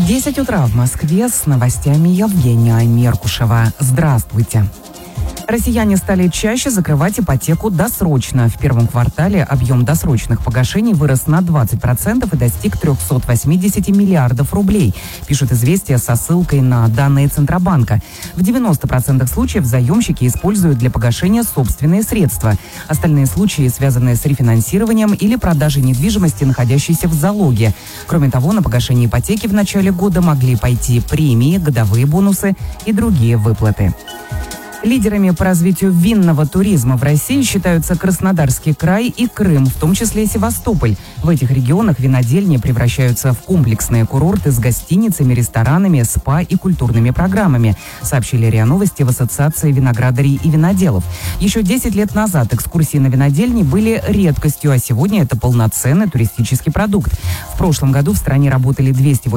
10 утра в Москве с новостями Евгения Меркушева. Здравствуйте. Россияне стали чаще закрывать ипотеку досрочно. В первом квартале объем досрочных погашений вырос на 20% и достиг 380 миллиардов рублей, пишут «Известия» со ссылкой на данные Центробанка. В 90% случаев заемщики используют для погашения собственные средства. Остальные случаи связаны с рефинансированием или продажей недвижимости, находящейся в залоге. Кроме того, на погашение ипотеки в начале года могли пойти премии, годовые бонусы и другие выплаты. Лидерами по развитию винного туризма в России считаются Краснодарский край и Крым, в том числе и Севастополь. В этих регионах винодельни превращаются в комплексные курорты с гостиницами, ресторанами, спа и культурными программами, сообщили РИА Новости в Ассоциации виноградарей и виноделов. Еще 10 лет назад экскурсии на винодельни были редкостью, а сегодня это полноценный туристический продукт. В прошлом году в стране работали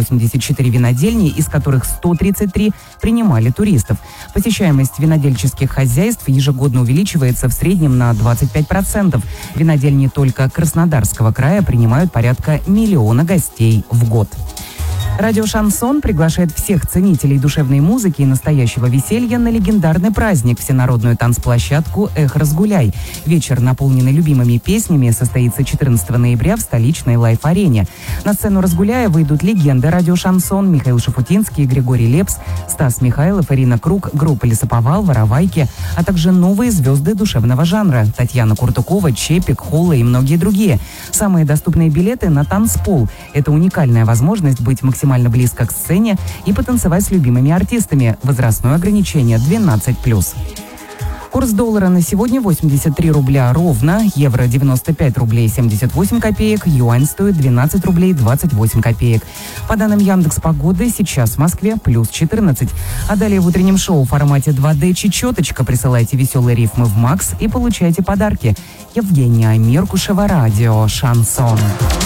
284 винодельни, из которых 133 принимали туристов. Посещаемость винодельни хозяйств ежегодно увеличивается в среднем на 25%. Винодельни только Краснодарского края принимают порядка 1 миллиона гостей в год. Радио «Шансон» приглашает всех ценителей душевной музыки и настоящего веселья на легендарный праздник – всенародную танцплощадку «Эх, разгуляй». Вечер, наполненный любимыми песнями, состоится 14 ноября в столичной Лайф-арене. На сцену «Разгуляя» выйдут легенды радио «Шансон» Михаил Шафутинский, Григорий Лепс, Стас Михайлов, Ирина Круг, группа «Лесоповал», «Воровайки», а также новые звезды душевного жанра – Татьяна Куртукова, Чепик, Холла и многие другие. Самые доступные билеты на танцпол. Это уникальная возможность быть максимально близко к сцене и потанцевать с любимыми артистами. Возрастное ограничение 12+. Курс доллара на сегодня 83 рубля ровно, евро 95 рублей 78 копеек, юань стоит 12 рублей 28 копеек. По данным Яндекс.Погоды, сейчас в Москве плюс 14. А далее в утреннем шоу в формате 2D чечеточка присылайте веселые рифмы в Макс и получайте подарки. Евгения Меркушева, радио «Шансон».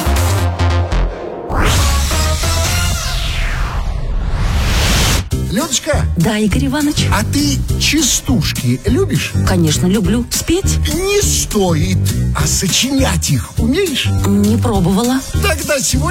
Людочка? Да, Игорь Иванович. А ты частушки любишь? Конечно, люблю. Спеть? Не стоит. А сочинять их умеешь? Не пробовала. Тогда сегодня